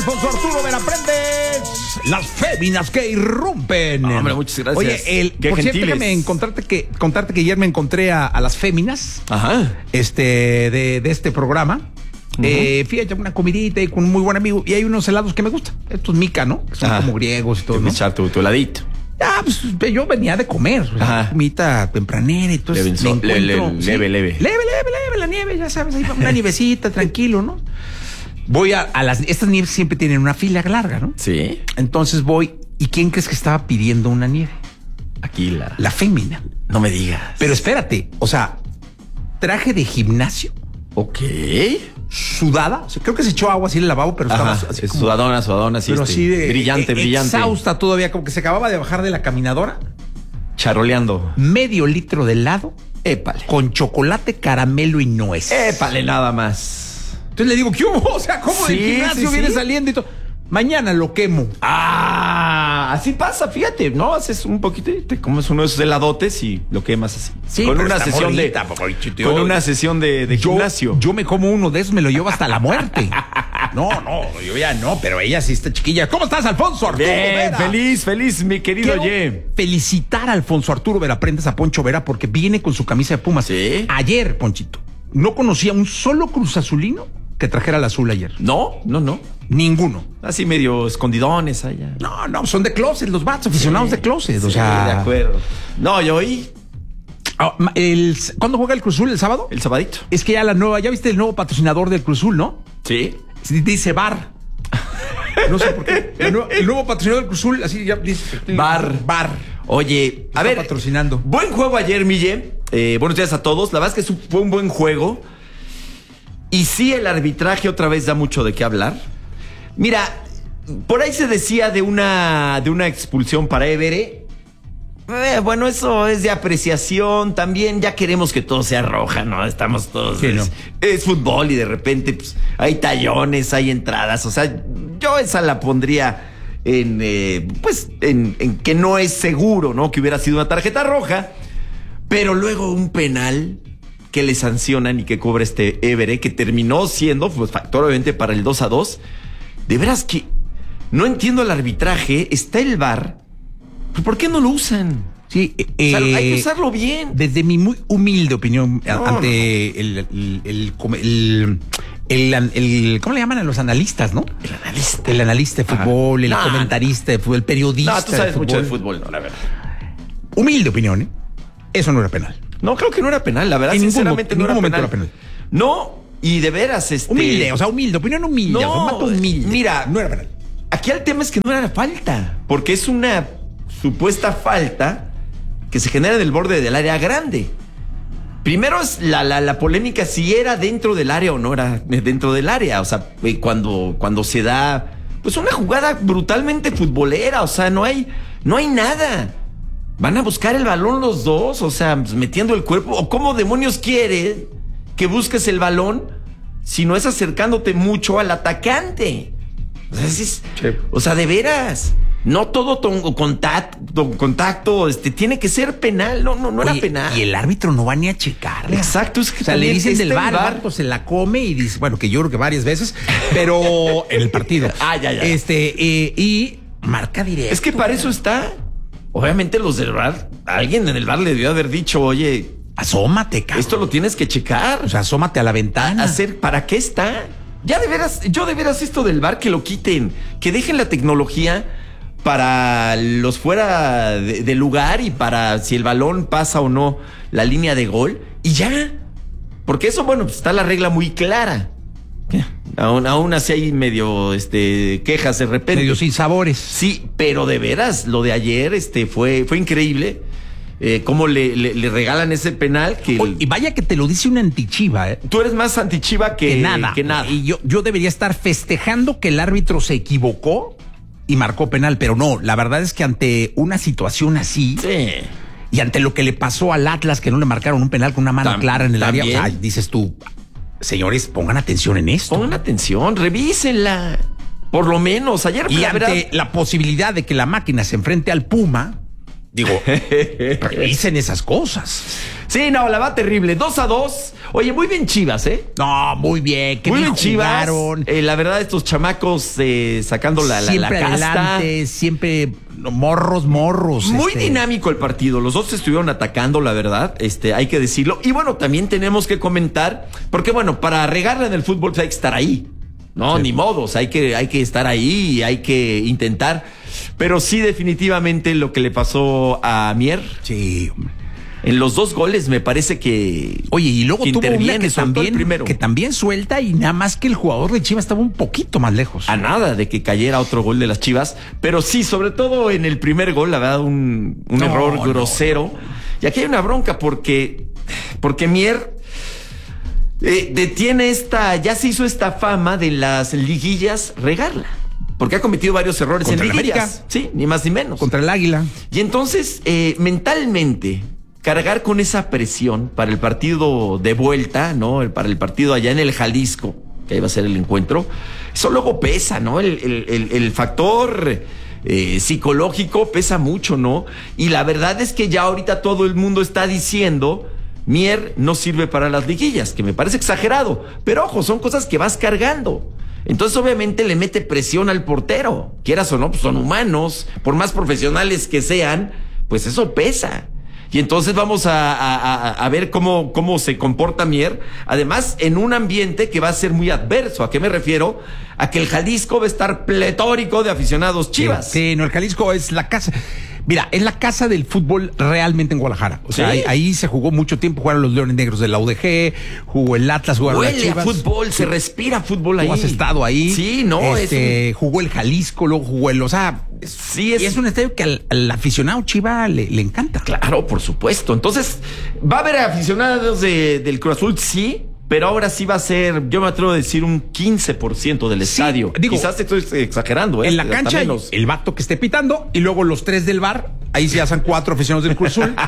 Alfonso Arturo Veraprendes, las féminas que irrumpen. Hombre, muchas gracias. Oye, por cierto, déjame contarte que ayer me encontré a las féminas. Ajá. De este programa. Fíjate, una comidita y con un muy buen amigo. Y hay unos helados que me gustan. Estos Mica, ¿no? Que son como griegos y todo, ¿no? Echar tu heladito. Ah, pues yo venía de comer. Comidita tempranera y todo. Leve. La nieve, ya sabes, ahí va una nievecita, tranquilo, ¿no? Voy estas nieves siempre tienen una fila larga, ¿no? Sí. Entonces voy, ¿y quién crees que estaba pidiendo una nieve? Aquí la fémina. No me digas. Pero espérate, o sea, traje de gimnasio. Ok. Sudada, o sea, creo que se echó agua así en el lavabo, pero estaba así como, sudadona, sí. Pero así de brillante. Exhausta todavía, como que se acababa de bajar de la caminadora. Charoleando. Medio litro de helado. Épale. Con chocolate, caramelo y nuez. Épale, nada más. Entonces le digo, ¿qué hubo? O sea, ¿cómo del gimnasio viene saliendo y todo? Mañana lo quemo. Así pasa, fíjate, ¿no? Haces un poquito, te comes uno de esos heladotes y lo quemas así. Sí, con una sesión de gimnasio. Yo me como uno de esos, me lo llevo hasta la muerte. No, yo ya no, pero ella sí está chiquilla. ¿Cómo estás, Alfonso Arturo Vera? Feliz, mi querido Ye. Felicitar a Alfonso Arturo Vera, aprendes a Poncho Vera, porque viene con su camisa de Pumas. ¿Sí? Ayer, Ponchito, no conocía un solo cruzazulino que trajera el azul ayer. No. Ninguno. Así medio escondidones allá. No, son de closet, los vatos aficionados de closet. O sea, de acuerdo. No, yo oí. ¿Cuándo juega el Cruz Azul? ¿El sábado? El sabadito. Es que ya viste el nuevo patrocinador del Cruz Azul, ¿no? Sí. Dice Bar. No sé por qué. El nuevo patrocinador del Cruz Azul, así ya dice. Bar. Oye, a ver. Patrocinando. Buen juego ayer, Mille. Buenos días a todos. La verdad es que fue un buen juego. Y sí, el arbitraje otra vez da mucho de qué hablar. Mira, por ahí se decía de una expulsión para Évere. Bueno, eso es de apreciación. También ya queremos que todo sea roja, ¿no? Estamos todos... Sí, ¿no? Es fútbol y de repente pues, hay tallones, hay entradas. O sea, yo esa la pondría en que no es seguro, ¿no? Que hubiera sido una tarjeta roja. Pero luego un penal que le sancionan y que cobra Évere, que terminó siendo pues, factor obviamente para el 2-2. De veras que no entiendo el arbitraje. Está el VAR. ¿Por qué no lo usan? Sí, o sea, hay que usarlo bien. Desde mi muy humilde opinión, ante el ¿cómo le llaman a los analistas, no? El analista de fútbol, el comentarista de fútbol, el periodista. No, tú sabes mucho de fútbol, no, la verdad. Humilde opinión, ¿eh? Eso no era penal. No, creo que no era penal, la verdad, sinceramente no era penal. No, y de veras, Humilde, opinión humilde, formato humilde. Mira, no era penal. Aquí el tema es que no era falta, porque es una supuesta falta que se genera en el borde del área grande. Primero es la polémica si era dentro del área o no era dentro del área. O sea, cuando se da pues una jugada brutalmente futbolera, o sea, no hay nada. Van a buscar el balón los dos, o sea, pues, metiendo el cuerpo. ¿O cómo demonios quiere que busques el balón si no es acercándote mucho al atacante? O sea, de veras. No todo contacto tiene que ser penal. No era penal. Y el árbitro no va ni a checarle. Exacto, es que o sea, le dicen del VAR, el árbitro se la come y dice, bueno, que yo creo que varias veces, pero en el partido. Ya. Y marca directo. Es que para eso está. Obviamente los del VAR, alguien en el VAR le debió haber dicho, oye, asómate, cabrón. Esto lo tienes que checar. O sea, asómate a la ventana. ¿Para qué está? Ya de veras esto del VAR que lo quiten, que dejen la tecnología para los fuera de lugar y para si el balón pasa o no la línea de gol y ya. Porque eso, bueno, pues está la regla muy clara. Aún así hay medio quejas de repente. Medio sin sabores. Sí, pero de veras, lo de ayer fue increíble. Cómo le regalan ese penal que... Y vaya que te lo dice una antichiva, ¿eh? Tú eres más antichiva que nada. Y yo debería estar festejando que el árbitro se equivocó y marcó penal, pero no, la verdad es que ante una situación así... Sí. Y ante lo que le pasó al Atlas, que no le marcaron un penal con una mano clara en el área, o sea, dices tú, señores, pongan atención en esto. Pongan atención, revísenla. Por lo menos, ayer... Y ante la posibilidad de que la máquina se enfrente al Puma... Digo, revisen esas cosas. Sí, no, la va terrible. 2-2. Oye, muy bien Chivas, ¿eh? No, muy bien. Muy bien Chivas. La verdad, estos chamacos sacando la casta. Adelante, siempre morros. Muy dinámico el partido. Los dos estuvieron atacando, la verdad. Hay que decirlo. Y bueno, también tenemos que comentar, porque bueno, para regarla en el fútbol pues, hay que estar ahí. No, sí. Ni modo. O sea, hay que estar ahí y hay que intentar. Pero sí, definitivamente lo que le pasó a Mier. Sí, hombre. En los 2 goles me parece que... Oye, y luego tuvo una que también suelta y nada más que el jugador de Chivas estaba un poquito más lejos. A nada de que cayera otro gol de las Chivas. Pero sí, sobre todo en el primer gol, la verdad, un error grosero. Y aquí hay una bronca porque Mier detiene ya se hizo esta fama de las liguillas regarla. Porque ha cometido varios errores en liguillas. Sí, ni más ni menos. Contra el Águila. Y entonces, mentalmente, cargar con esa presión para el partido de vuelta, ¿no? Para el partido allá en el Jalisco, que ahí va a ser el encuentro, eso luego pesa, ¿no? El factor psicológico pesa mucho, ¿no? Y la verdad es que ya ahorita todo el mundo está diciendo... Mier no sirve para las liguillas, que me parece exagerado. Pero ojo, son cosas que vas cargando. Entonces obviamente le mete presión al portero. Quieras o no, pues son humanos. Por más profesionales que sean, pues eso pesa. Y entonces vamos a ver cómo se comporta Mier. Además, en un ambiente que va a ser muy adverso. ¿A qué me refiero? A que el Jalisco va a estar pletórico de aficionados Chivas. Sí, no, el Jalisco es la casa... Mira, es la casa del fútbol realmente en Guadalajara. O sea, ahí se jugó mucho tiempo, jugaron los Leones Negros de la UDG, jugó el Atlas, jugaron las Chivas. Huele a fútbol, se respira fútbol ahí. Tú has estado ahí. Sí, no, jugó el Jalisco, luego jugó el... O sea, y es un estadio que al aficionado Chiva le encanta. Claro, por supuesto. Entonces, ¿va a haber aficionados del Cruz Azul? Sí. Pero ahora sí va a ser, yo me atrevo a decir, un 15% del estadio. Digo, quizás te estoy exagerando, ¿eh? En la cancha, el vato que esté pitando, y luego los 3 del bar, ahí se hacen 4 aficionados del Cruz Azul,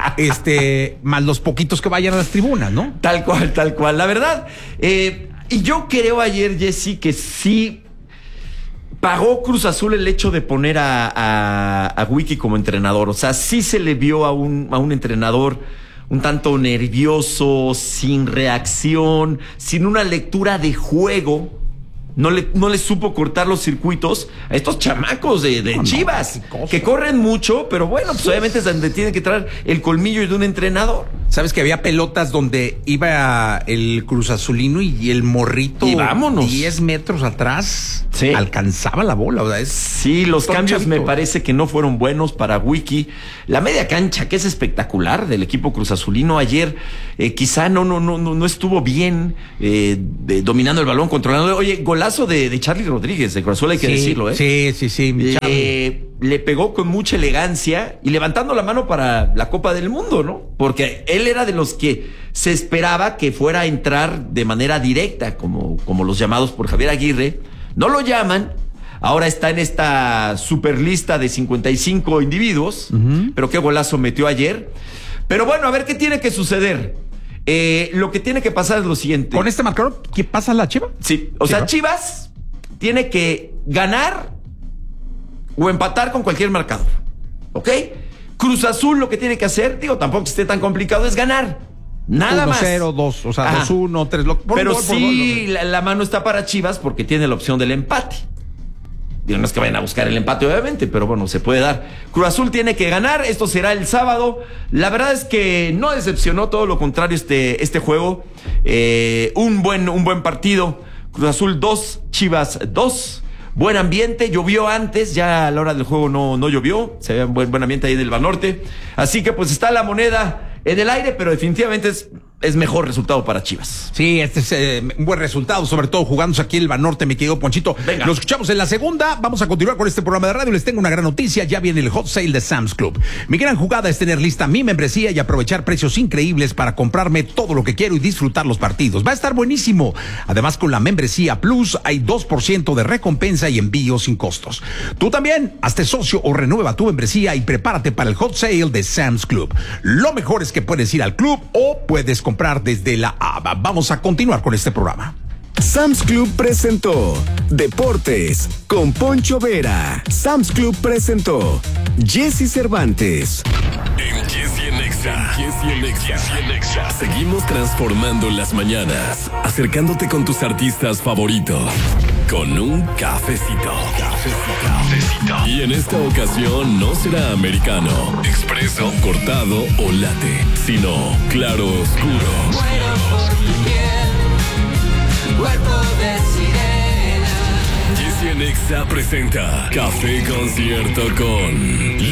más los poquitos que vayan a las tribunas, ¿no? Tal cual. La verdad, y yo creo ayer, Jesse, que sí pagó Cruz Azul el hecho de poner a Wiki como entrenador. O sea, sí se le vio a un entrenador un tanto nervioso, sin reacción, sin una lectura de juego. No le supo cortar los circuitos a estos chamacos de Chivas, que corren mucho, pero bueno, pues obviamente es donde tiene que traer el colmillo de un entrenador. ¿Sabes que había pelotas donde iba el Cruz Azulino y el morrito y vámonos 10 metros atrás alcanzaba la bola? O sea, sí, los cambios chavito. Me parece que no fueron buenos para Wiki. La media cancha, que es espectacular del equipo Cruz Azulino ayer, quizá no estuvo bien dominando el balón, controlando. Oye, golazo de Charly Rodríguez de Cruz Azul, hay que decirlo, ¿eh? Sí. Le pegó con mucha elegancia y levantando la mano para la Copa del Mundo, ¿no? Porque él era de los que se esperaba que fuera a entrar de manera directa, como los llamados por Javier Aguirre. No lo llaman. Ahora está en esta super lista de 55 individuos, pero qué golazo metió ayer. Pero bueno, a ver qué tiene que suceder. Lo que tiene que pasar es lo siguiente. ¿Con este marcador qué pasa la Chiva? Sí, o sea, Chivas tiene que ganar o empatar con cualquier marcador, ¿ok? Cruz Azul lo que tiene que hacer, tampoco esté tan complicado, es ganar. Nada 1-0, más. 2, o sea, 2-1, 3. Pero sí, la mano está para Chivas porque tiene la opción del empate. No es que vayan a buscar el empate, obviamente, pero bueno, se puede dar. Cruz Azul tiene que ganar, esto será el sábado. La verdad es que no decepcionó, todo lo contrario este juego. Un buen partido. Cruz Azul 2, Chivas 2. Buen ambiente, llovió antes, ya a la hora del juego no llovió. Se ve un buen ambiente ahí en el Banorte. Así que pues está la moneda en el aire, pero definitivamente es mejor resultado para Chivas. Sí, este es un buen resultado, sobre todo jugándose aquí el Banorte, mi querido Ponchito. Venga. Lo escuchamos en la segunda. Vamos a continuar con este programa de radio. Les tengo una gran noticia. Ya viene el hot sale de Sam's Club. Mi gran jugada es tener lista mi membresía y aprovechar precios increíbles para comprarme todo lo que quiero y disfrutar los partidos. Va a estar buenísimo. Además, con la membresía Plus hay 2% de recompensa y envío sin costos. Tú también, hazte socio o renueva tu membresía y prepárate para el hot sale de Sam's Club. Lo mejor es que puedes ir al club o puedes comprar desde la app. Vamos a continuar con este programa. Sam's Club presentó Deportes con Poncho Vera. Sam's Club presentó Jesse Cervantes. En Jesse en Exa. Nexa. Seguimos transformando las mañanas, acercándote con tus artistas favoritos, con un cafecito. Y en esta ocasión no será americano, expreso, cortado o latte, sino claro oscuro. Muero por tu piel, cuerpo de sirena. Nexa presenta Café Concierto con